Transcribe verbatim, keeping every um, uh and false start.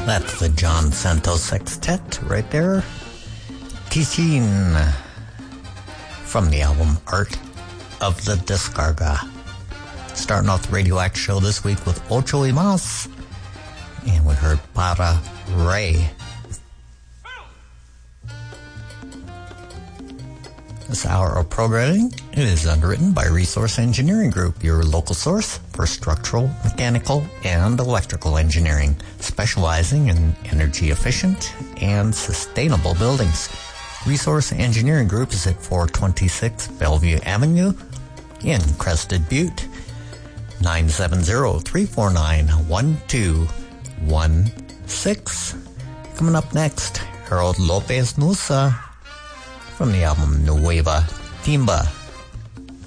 That's the John Santos Sextet right there. Tichin from the album Art of the Descarga. Starting off the Radio Act show this week with Ocho y Mas. And we heard Para Rey. This hour of programming is underwritten by Resource Engineering Group, your local source for structural, mechanical, and electrical engineering, specializing in energy efficient and sustainable buildings. Resource Engineering Group is at four twenty-six Bellevue Avenue in Crested Butte. nine seven zero, three four nine, one two one six. Coming up next, Harold Lopez Nusa from the album Nueva Timba.